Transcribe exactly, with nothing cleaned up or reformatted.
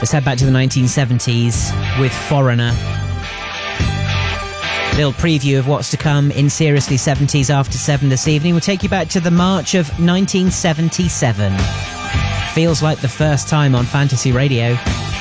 Let's head back to the nineteen seventies with Foreigner. Little preview of what's to come in Seriously seventies after seven this evening. We'll take you back to the March of nineteen seventy-seven. Feels like the first time on Fantasy Radio.